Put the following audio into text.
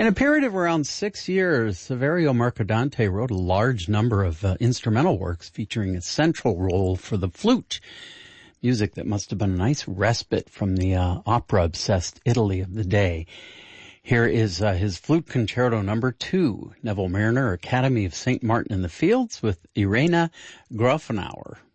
In a period of around 6 years, Saverio Mercadante wrote a large number of instrumental works featuring a central role for the flute. Music that must have been a nice respite from the opera-obsessed Italy of the day. Here is his Flute Concerto No. 2, Neville Marriner, Academy of St. Martin in the Fields, with Irena Grofenauer.